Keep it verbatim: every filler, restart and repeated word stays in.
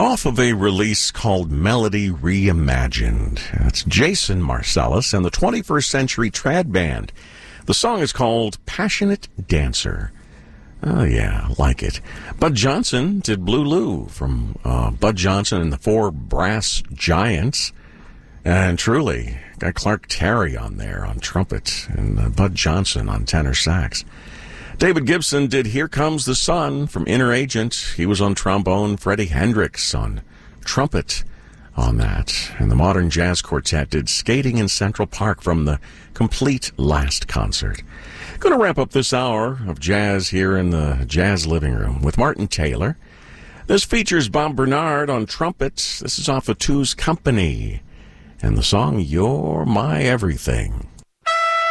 off of a release called Melody Reimagined. That's Jason Marcellus and the twenty-first Century Trad Band. The song is called Passionate Dancer. Oh, yeah, like it. Bud Johnson did Blue Lou from uh, Bud Johnson and the Four Brass Giants. And truly, got Clark Terry on there on trumpet and uh, Bud Johnson on tenor sax. David Gibson did Here Comes the Sun from Inner Agent. He was on trombone. Freddie Hendricks on trumpet on that. And the Modern Jazz Quartet did Skating in Central Park from the Complete Last Concert. Going to wrap up this hour of jazz here in the Jazz Living Room with Martin Taylor. This features Bob Bernard on trumpet. This is off of Two's Company. And the song, You're My Everything.